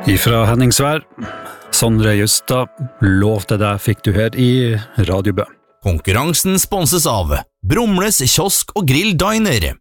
Ifra Henningsvær, Sondre Justad, lov til deg fikk du her i Radiobø. Konkurransen sponses av Brumles kiosk og grill diner.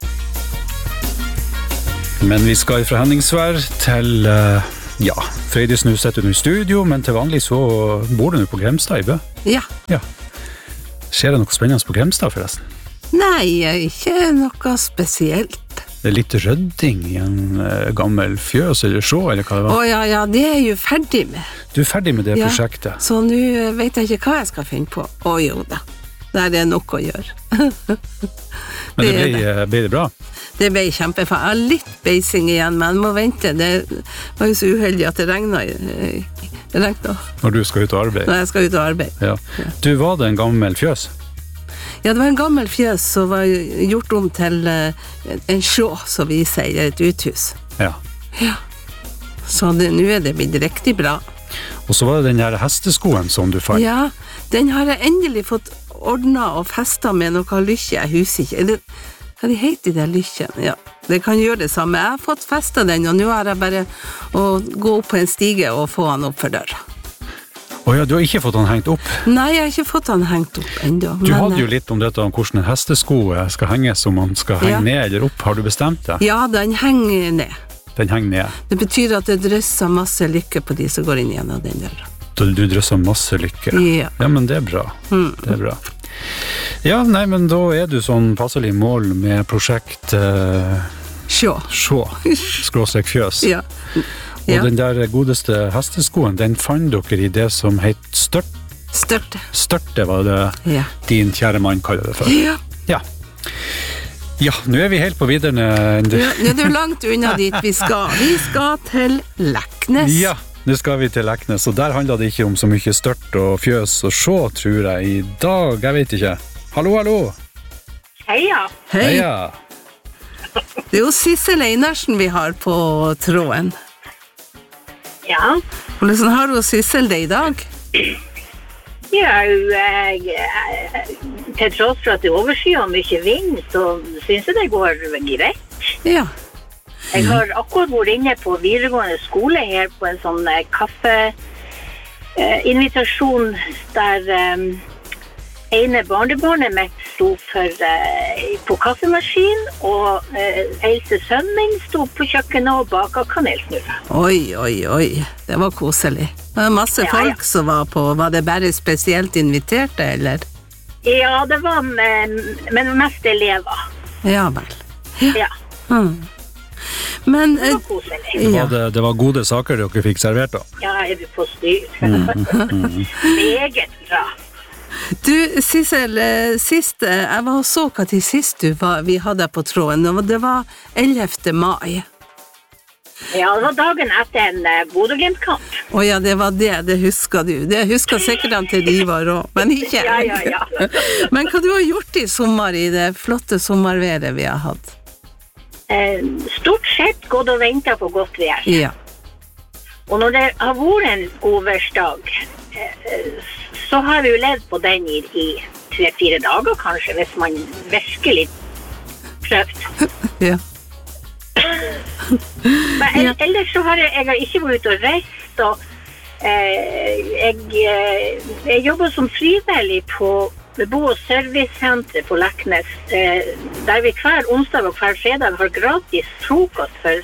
Men vi skal ifra Henningsvær til, Frøydis nå setter du i studio, men til vanlig så bor du nå på Grimstad i Bø. Ja. Skjer det noe spennende på Grimstad forresten? Nei, ikke noe spesielt. Det litt rødding i en gammel fjøs eller sjå, eller hva det var? Ja, det jo ferdig med. Du ferdig med det prosjektet? Så nå vet jeg ikke hva jeg skal finne på. Jo da, der nok å gjøre. Men ble det bra? Det ble kjempefint. Jeg har litt beising igjen, men må vente. Det var jo så uheldig at det regnet. Når du skal ut og arbeide? Når jeg skal ut og arbeide. Ja. Du, var det en gammel fjøs? Ja, det var en gammel fjøs som var gjort om til en sjå, som vi sier, et uthus. Ja. Så nå det blitt riktig bra. Og så var det den her hesteskoen som du fant. Ja, den har jeg endelig fått ordnet og festet med noe lykke. Jeg husker ikke. Eller, hva de heter de lykkene? Ja, det kan gjøre det samme. Jeg har fått festet den, og nå har jeg bare å gå opp på en stige og få den opp for døra. Ja, du har ikke fått den hengt opp? Nei, jeg har ikke fått den hengt opp enda. Du hadde jo litt om dette om hvordan en hestesko skal henges, om man skal henge ned eller opp. Har du bestemt det? Ja, den henger ned. Den henger ned? Det betyr at det drøsser masse lykke på de som går inn gjennom den døra. Du drøsser masse lykke? Ja. Ja, men det bra. Det bra. Ja, nei, men da du sånn passelig mål med prosjekt Sjå, skråstrek fjøs. Ja. Og den der godeste hesteskoen, den fant dere i det som het Størte. Størte var det din kjære mann kaller det for. Ja, nå vi helt på videre. Nå det langt unna dit vi skal. Vi skal til Leknes. Ja, nå skal vi til Leknes, og der handler det ikke om så mye størt og fjøs og sjå, tror jeg, i dag. Jeg vet ikke. Hallo. Heia. Det jo Sissel Einarsen vi har på tråden. Ja. Hvordan har du Sissel det i dag? Ja, til tross for at det overskyet og mye vind, så synes jeg det går greit. Ja. Jeg har akkurat vært inne på videregående skole her på en sånn kaffeinvitasjon der ene barnebarnet mitt sto på kaffemaskin, og eldste sønnen min sto på kjøkkenet og baka kanelsnurrer. Oi, det var koselig. Det var masse folk som var på. Var det bare spesielt inviterte, eller? Ja, det var men mest elever. Ja vel. Ja. Men det var koselig. Det var gode saker dere fikk servert da? Ja, jeg på styr. Meget bra. Du, Sissel, jeg var og så hva til sist vi hadde på tråden, og det var 11. mai. Ja, det var dagen etter en Bodø-Glimt-kamp. Ja, det var det husker du. Det husker sikkert han til de var også, men ikke jeg. Ja. Men hva du har gjort i sommer, i det flotte sommerværet vi har hatt? Stort sett gått og ventet på godt vær. Ja. Og når det har vært en godværsdag, så har vi jo levd på den i 3-4 dager kanskje, hvis man virkelig prøvd. Ja. Men ellers så har jeg ikke vært ute og reist, og jeg jobber som frivillig på bo- og servicesenteret på Leknes, der vi hver onsdag og hver fredag har gratis frokost for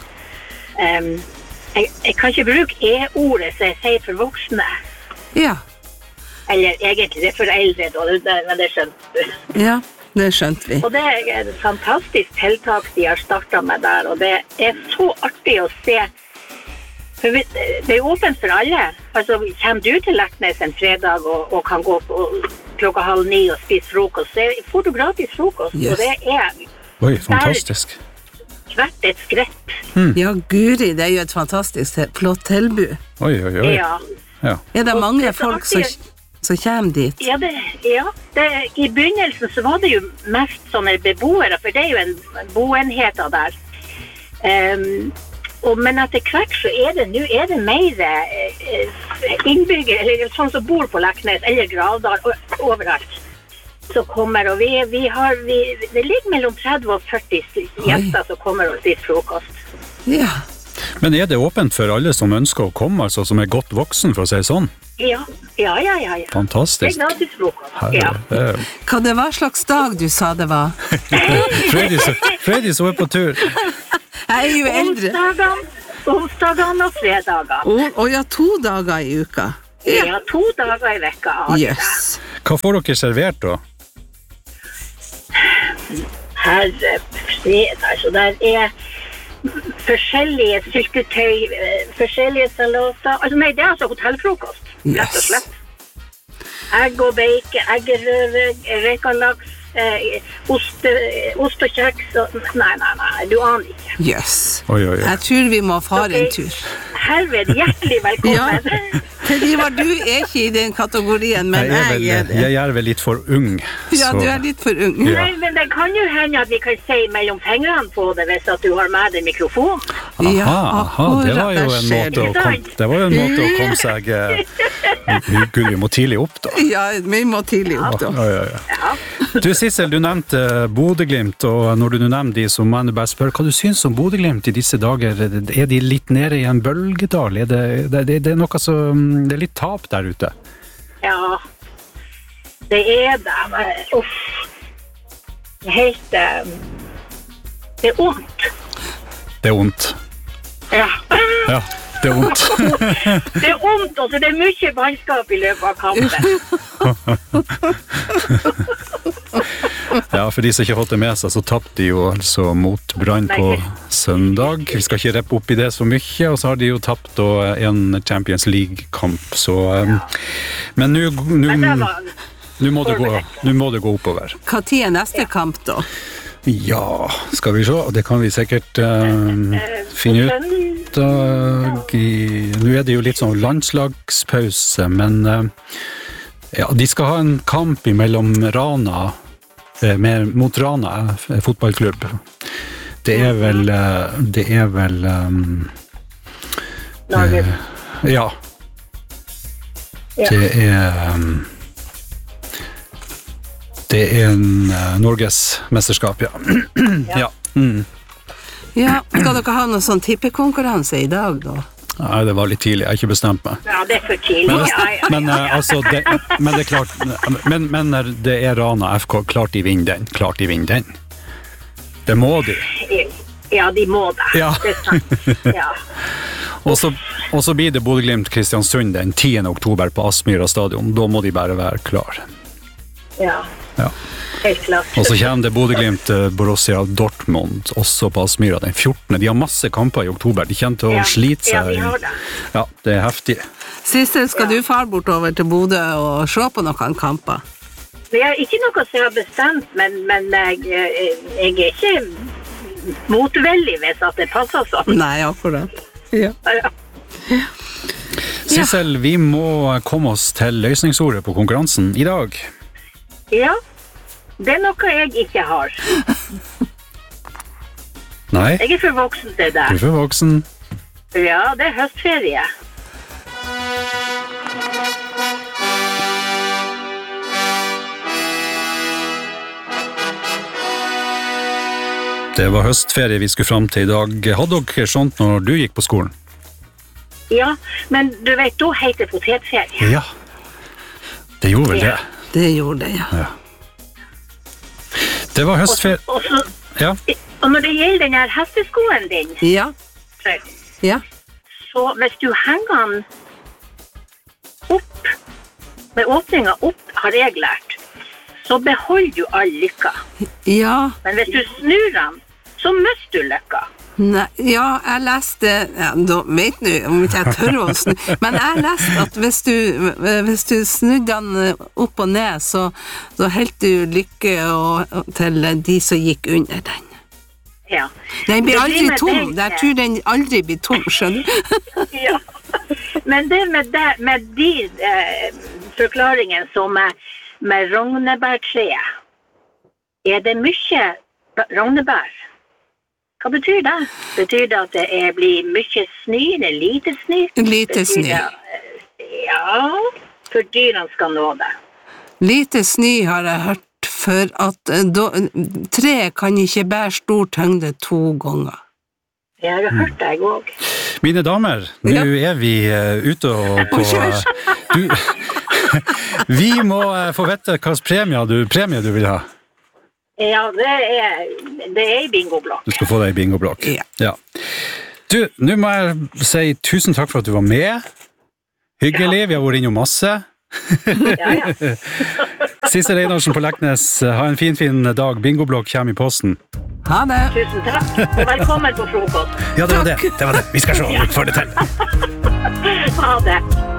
jeg kan ikke bruke e-ordet som jeg sier for voksne. Ja. Eller egentlig det for eldre, men det skjønte du. Ja, det skjønte vi. Og det et fantastisk tiltak de har startet med der, og det så artig å se. For det åpent for alle. Altså, kommer du til Leknes en fredag og kan gå på 8:30 og spise frokost, så får du gratis frokost, og det Oi, fantastisk. Hvert et skrepp. Ja, Guri, det jo et fantastisk flott tilbud. Oi. Ja. Det mange folk som kommer dit? Ja, i begynnelsen så var det jo mest sånne beboere, for det jo en boenheter der. Men etter hvert så nå det mer innbyggere, eller sånn som bor på Leknes, eller Gravdal, overalt. Så kommer, og det ligger mellom 30 og 40 gjester som kommer og spiser frokost. Ja. Men det åpent for alle som ønsker å komme, altså som godt voksen, for å si sånn? Ja. Fantastisk. Det gratis frokost. Ja. Hva det var slags dag du sa det var? Freddy så på tur. Jeg jo eldre. Onsdagene og fredager. Ja, 2 dager i uka. Ja, 2 dager i vekka. Yes. Hva får dere servert da? Fredag, så der forskjellige syltetøy, forskjellige salater. Altså nei, det hotellfrokost, rett og slett. Egg og bacon, eggerøre, rekalaks, ost og kjeks. Nei, du aner ikke. Yes. Oi. Jeg tror vi må fare en tur. Herved, hjertelig velkommen. Ja, du ikke i den kategorien, men jeg det. Jeg vel litt for ung. Ja, du litt for ung. Nei, men det kan jo hende at vi kan si mellom fingrene på det hvis at du har med deg mikrofon. Aha, det var jo en måte å komme seg Gud, vi må tidlig opp da. Ja, vi må tidlig opp da. Ja. Du, Sissel, du nevnte Bodø/Glimt, og når du nevner de, så må jeg bare spørre hva du synes om Bodø/Glimt i disse dager. De litt nede i en bølgedal? Det noe som det litt tap der ute? Ja, det det. Helt det ondt. Det ondt. Ja, det ondt. Det ondt, og det mye mannskap i løpet av kampen. Ja, for de som ikke har fått det med seg, så tappte de jo altså mot Brann på søndag. Vi skal ikke reppe opp i det så mye, og så har de jo tapt en Champions League-kamp, så men nå må det gå oppover. Hva tid neste kamp da? Ja, skal vi se, det kan vi sikkert finne ut nå det jo litt sånn landslagspause, men ja, de skal ha en kamp mellom Rana mot Rana fotballklubb. Det vel ja. Det Norges mesterskap, ja. Ja. Ja, skal dere ha noen sånn tippekonkurranse i dag da? Nei, det var litt tidlig, jeg har ikke bestemt meg. Ja, det for tidlig. Men det klart, men det Rana FK, klart de vinner den. Det må de. Ja, de må det. Ja. Det sant. Ja. Og så blir det Bodø/Glimt Kristiansund den 10. oktober på Aspmyra stadion. Da må de bare være klar. Ja. Helt klart. Og så kommer det Bodø/Glimt Borussia Dortmund også på Aspmyra den 14. De har masse kamper i oktober. De kommer til å slite seg. Ja, de har det. Ja, det heftig. Sissel, skal du fare bortover til Bodø og se på noen kamper? Det ikke noe som jeg har bestemt, men jeg ikke motvillig hvis at det passer sånn. Nei, akkurat. Ja. Sissel, vi må komme oss til løsningsordet på konkurransen i dag. Ja, det noe jeg ikke har. Nei. Jeg for voksen til det. Du for voksen. Ja, det høstferie. Det var høstferie vi skulle fram til i dag. Hadde dere sånt når du gikk på skolen? Ja, men du vet, da heter det potetferie. Ja, det gjorde vel det. Det gjorde det, ja. Det var høstferie. Og når det gjelder den her hesteskoen din, så hvis du henger den opp, med åpningen opp, har jeg lært, så beholder du all lykka. Ja. Men hvis du snur den, så mister du lykka. Nei, ja, jeg leste, da vet du om ikke jeg tør å snu, men jeg leste at hvis du snudde den opp og ned, så helt du lykke til de som gikk under den. Ja. Den blir aldri tom, jeg tror den aldri blir tom, skjønner du? Ja, men det med de forklaringen som med rognebærtreet, det mye rognebær? Hva betyr det? Betyr det at det blir mye snø, eller lite snø? Lite snø. Ja, for dyrene skal nå det. Lite snø har jeg hørt, for at tre kan ikke bære stor tyngde 2 ganger. Jeg har hørt det, jeg også. Mine damer, nå vi ute og på... Vi må få vite hva premie du vil ha. Ja, det I bingoblokk. Du skal få deg I bingoblokk. Ja. Du, nå må jeg si tusen takk for at du var med. Hyggelig, vi har vært innom masse. Ja. Sissel Einarsen på Leknes, ha en fin dag. Bingoblokk kommer I posten. Ha det. Tusen takk, og velkommen på frokost. Ja, det var det. Vi skal se om vi får det til. Ha det.